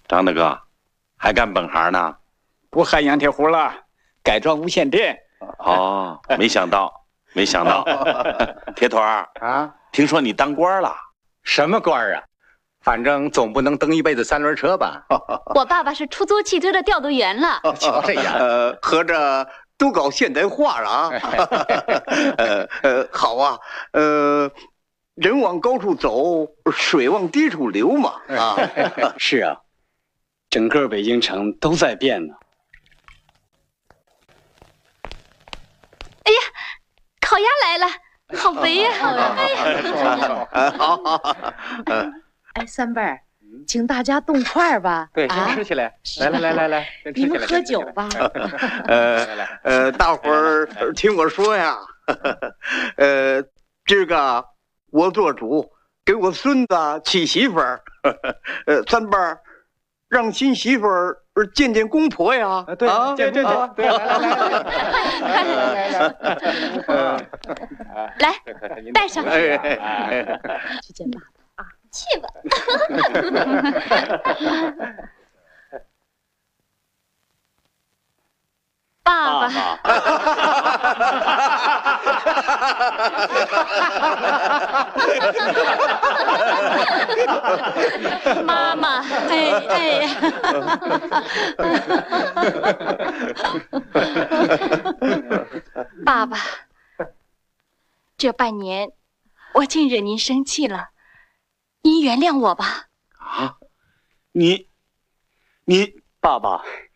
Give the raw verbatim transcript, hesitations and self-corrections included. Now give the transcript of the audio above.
张大哥，还干本行呢？ 不焊羊铁壶了，改装无线电。 哦，没想到，没想到，铁腿儿啊，听说你当官了？ 什么官啊？反正总不能蹬一辈子三轮车吧？ 我爸爸是出租汽车的调度员了。 瞧这样， 呃，合着都搞现代化了啊！呃呃，好啊，呃，人往高处走，水往低处流嘛。啊， 是啊，整个北京城都在变呢。 哎呀，烤鸭来了，好肥呀！哎呀， 好好好，嗯。 哎，三辈儿，请大家动筷儿吧。 对，先吃起来。来来来来来， 你们喝酒吧。 呃呃，大伙儿听我说呀，呃，今儿个我做主，给我孙子娶媳妇儿。呃，三辈儿，让新媳妇儿见见公婆呀。 对，见见见，对，来来来来，来，带上。 去见爸爸。 去吧。爸爸。妈妈，哎哎。爸爸，这半年我竟惹您生气了。您原谅我吧。 啊，你，你爸爸，